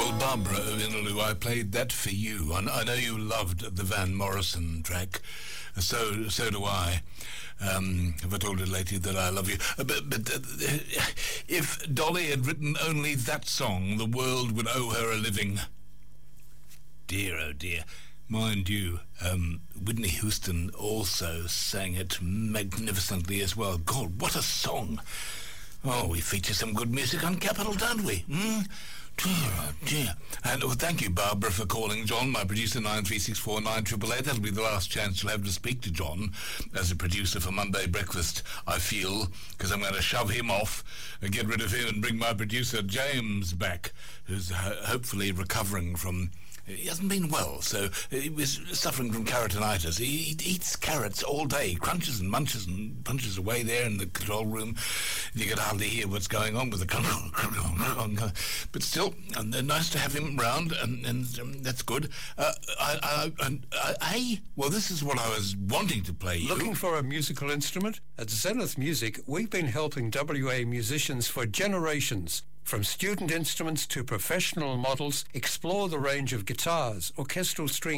Well, Barbara Vinaloo, I played that for you. I know you loved the Van Morrison track. So do I. Have I told you lately that I love you? But if Dolly had written only that song, the world would owe her a living. Dear, oh dear. Mind you, Whitney Houston also sang it magnificently as well. God, what a song. Oh, we feature some good music on Capital, don't we? Dear, oh dear. And thank you, Barbara, for calling John, my producer, 9364988. That'll be the last chance you'll have to speak to John as a producer for Monday Breakfast, I feel, because I'm going to shove him off and get rid of him and bring my producer, James, back, who's hopefully recovering from... He hasn't been well, so he was suffering from carotenitis. He eats carrots all day, crunches and munches and punches away there in the control room. You can hardly hear what's going on with the... But still, nice to have him round, and that's good. Well, this is what I was wanting to play you. Looking for a musical instrument? At Zenith Music, we've been helping WA musicians for generations. From student instruments to professional models, explore the range of guitars, orchestral strings,